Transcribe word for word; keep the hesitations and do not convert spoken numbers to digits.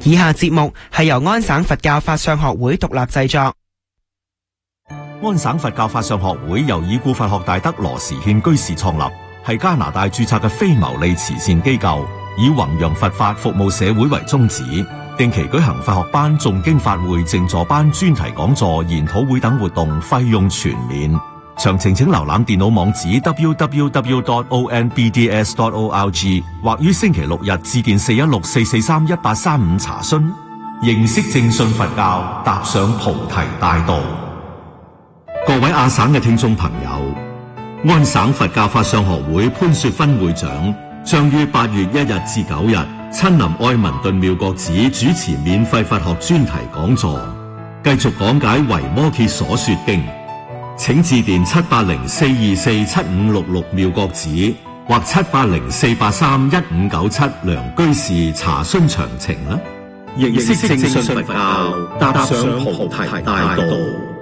以下節目係由安省佛教法相學會獨立製作。 安省佛教法相學會由已故佛學大德羅時憲居士創立，係加拿大註冊嘅非牟利慈善機構，以弘揚佛法、服務社會為宗旨。定期舉行佛學班、誦經法會、靜坐班、專題講座、研討會等活動，費用全免。詳情請瀏覽電腦網址 double-u double-u double-u dot o n b d s dot org 或於星期六日致電四一六四四三一八三五查詢。認識正信佛教，踏上菩提大道。各位亞省嘅聽眾朋友，安省佛教法相學會潘雪芬會長將於八月一日至九日親臨愛民頓妙覺寺主持免費佛學專題講座，繼續講解維摩詰所說經。請致電七八零四二四七五六六妙覺寺或七八零四八三一五九七梁居士查詢詳情啦。認識正信佛教，踏上菩提大道。